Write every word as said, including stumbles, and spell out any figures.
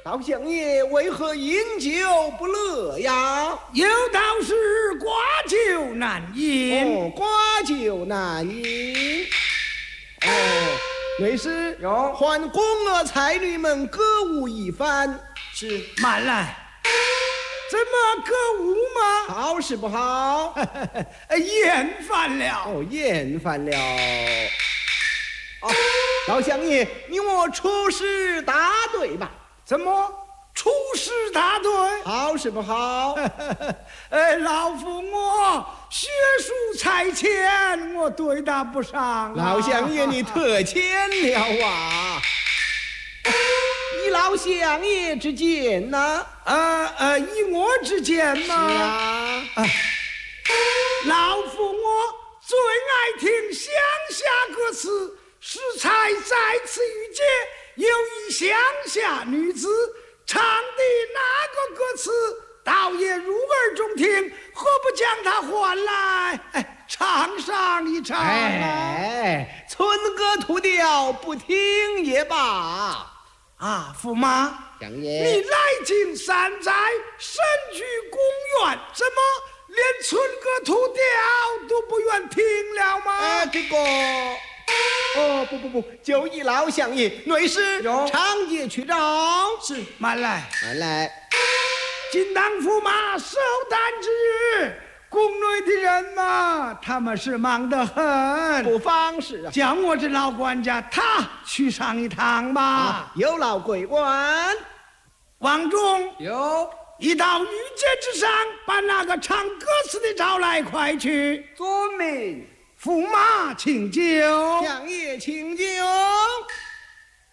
老相爷为何饮酒不乐呀？ 有道是寡酒难饮。 哦，寡酒难饮。哦，内侍有唤宫娥才女们歌舞一番。 是。 慢来，怎么歌舞吗？ 好是不好？ 厌烦了。 哦，厌烦了。哦，老相爷，你我出师答对吧？ 怎么出师答对？ 好是不好？ 哎，老夫我学术才浅，我对答不上、啊。 老相爷，你特浅了啊！以老相爷之见呢？ 呃呃，以我之见嘛。 是啊。 啊老夫我最爱听乡下歌词，适才在此遇见有一乡下女子唱的那个歌词，倒也入耳中听，何不将它唤来，哎，唱上一唱、啊？ 哎，村歌土调，不听也罢。 啊，驸马， 相爷， 你来京山寨，身居公园，怎么连村歌土调都不愿听了吗？ 哎，这个，哦，不不不，就依老相爷，内侍长街去找。 是，慢来， 慢来。 今当驸马寿诞之日，宫内的人嘛，他们是忙得很， 不妨事啊。 叫我这老管家他去上一趟吧。 啊、有劳贵官。 王忠有。 一到御街之上，把那个唱歌词的找来，快去。 遵命。 驸马请酒。 相爷请酒。